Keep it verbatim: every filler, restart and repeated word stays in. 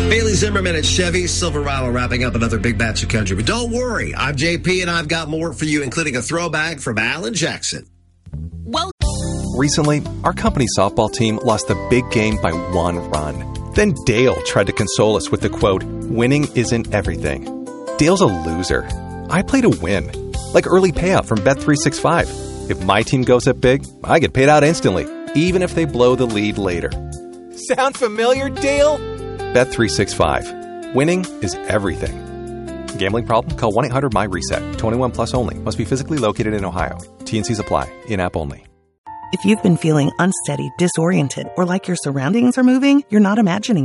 Bailey Zimmerman at Chevy Silverado wrapping up another big batch of country. But don't worry, I'm J P and I've got more for you, including a throwback from Alan Jackson. Well, recently, our company softball team lost the big game by one run. Then Dale tried to console us with the quote, "Winning isn't everything." Dale's a loser. I play to win. Like early payout from Bet three sixty-five. If my team goes up big, I get paid out instantly, even if they blow the lead later. Sound familiar, Dale? Bet three sixty-five. Winning is everything. Gambling problem? Call one eight hundred M Y reset. twenty-one plus only. Must be physically located in Ohio. T and Cs apply. In-app only. If you've been feeling unsteady, disoriented, or like your surroundings are moving, you're not imagining